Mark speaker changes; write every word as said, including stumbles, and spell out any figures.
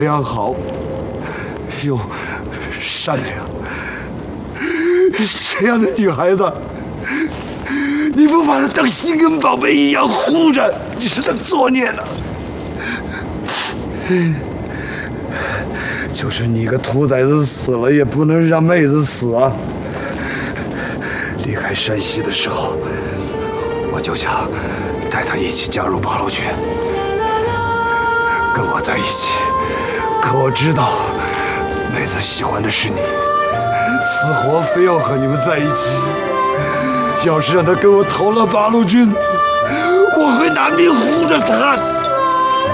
Speaker 1: 良好又善良，这样的女孩子，你不把她当心肝宝贝一样护着，你是在作孽呢。就是你个兔崽子死了，也不能让妹子死啊！离开山西的时候，我就想带她一起加入八路军，跟我在一起。可我知道，妹子喜欢的是你，死活非要和你们在一起。要是让她跟我投了八路军，我会拿命护着她。